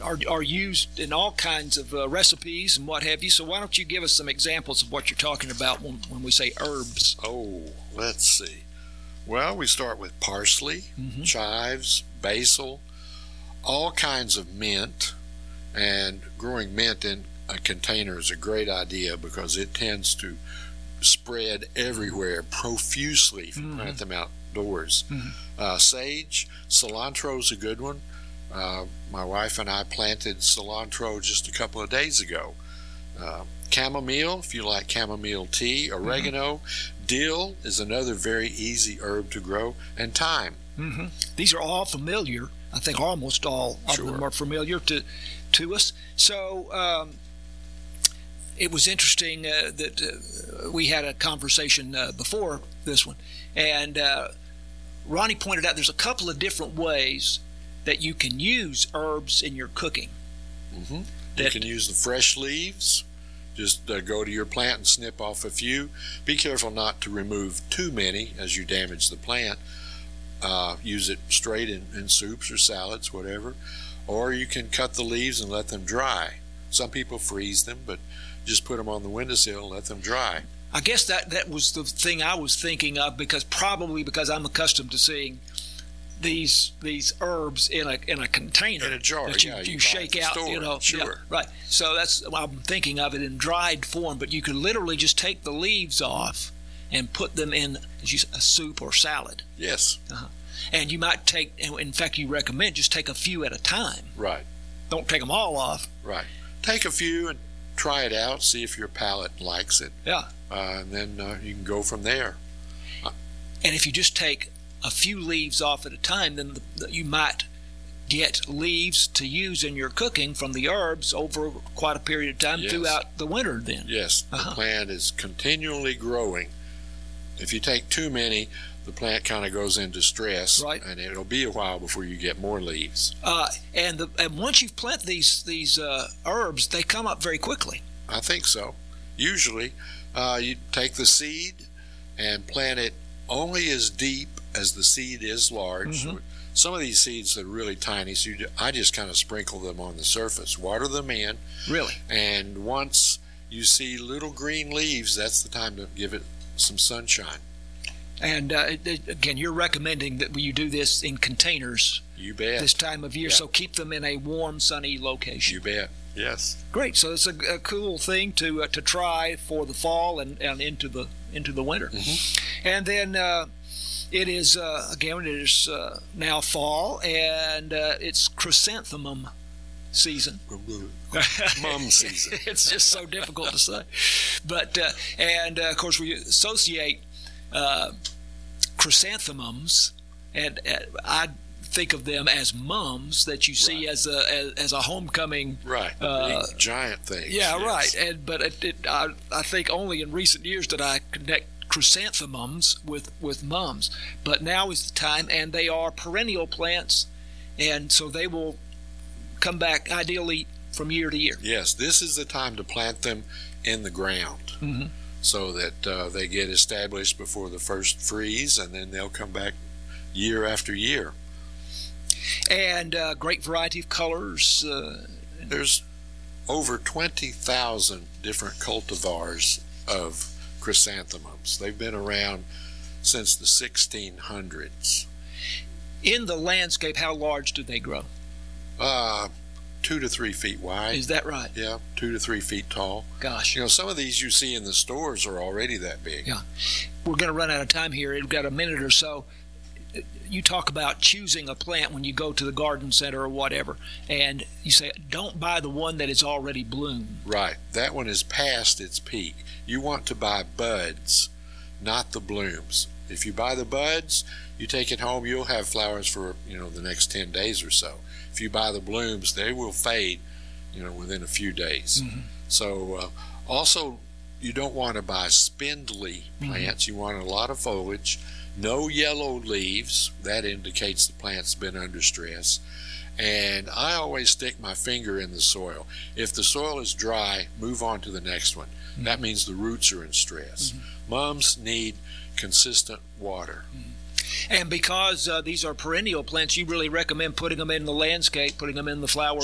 are used in all kinds of recipes and what have you. So why don't you give us some examples of what you're talking about when we say herbs? Oh, let's see. Well, we start with parsley, chives, basil, all kinds of mint. And growing mint in a container is a great idea because it tends to spread everywhere profusely if you plant them outdoors. Sage, cilantro is a good one. My wife and I planted cilantro just a couple of days ago. Chamomile, if you like chamomile tea, oregano, dill is another very easy herb to grow, and thyme. These are all familiar. I think almost all of them are familiar to us. So it was interesting that we had a conversation before this one, and Ronnie pointed out there's a couple of different ways that you can use herbs in your cooking. You can use the fresh leaves. Just go to your plant and snip off a few. Be careful not to remove too many as you damage the plant. Use it straight in soups or salads, whatever. Or you can cut the leaves and let them dry. Some people freeze them, but just put them on the windowsill and let them dry. I guess that was the thing I was thinking of, because I'm accustomed to seeing these herbs in a container, in a jar, that you shake out, Sure. Right. So that's I'm thinking of it in dried form, but you could literally just take the leaves off and put them in a soup or salad. Yes. And you might take, in fact, you recommend just take a few at a time. Right. Don't take them all off. Right. Take a few and try it out. See if your palate likes it. Yeah. And then you can go from there. And if you just take a few leaves off at a time, then you might get leaves to use in your cooking from the herbs over quite a period of time throughout the winter then. Yes. The plant is continually growing. If you take too many, the plant kind of goes into stress, and it'll be a while before you get more leaves. And once you've planted these herbs, they come up very quickly. I think so. Usually, you take the seed and plant it only as deep as the seed is large. Some of these seeds are really tiny, so I just kind of sprinkle them on the surface, water them in. Really? And once you see little green leaves, that's the time to give it some sunshine. And again, you're recommending that you do this in containers. You bet. This time of year, so keep them in a warm, sunny location. You bet. Yes. Great. So it's a cool thing to try for the fall and into the winter. And then it is now fall, and it's chrysanthemum season. Mum season. It's just so difficult to say. But of course we associate chrysanthemums, and I think of them as mums that you see as a homecoming, big giant thing. Yeah, yes. Right. But I think only in recent years did I connect chrysanthemums with mums. But now is the time, and they are perennial plants, and so they will come back ideally from year to year. Yes, this is the time to plant them in the ground. So that they get established before the first freeze, and then they'll come back year after year. And great variety of colors. There's over 20,000 different cultivars of chrysanthemums. They've been around since the 1600s. In the landscape, how large do they grow? 2 to 3 feet wide. Is that right? Yeah, 2 to 3 feet tall. Gosh. Some of these you see in the stores are already that big. Yeah. We're going to run out of time here. We've got a minute or so. You talk about choosing a plant when you go to the garden center or whatever, and you say, don't buy the one that is already bloomed. Right. That one is past its peak. You want to buy buds, not the blooms. If you buy the buds, you take it home, you'll have flowers for, the next 10 days or so. If you buy the blooms, they will fade, within a few days. So also, you don't want to buy spindly plants. You want a lot of foliage, no yellow leaves. That indicates the plant's been under stress. And I always stick my finger in the soil. If the soil is dry, move on to the next one. That means the roots are in stress. Mums need consistent water. And because these are perennial plants, you really recommend putting them in the landscape, putting them in the flower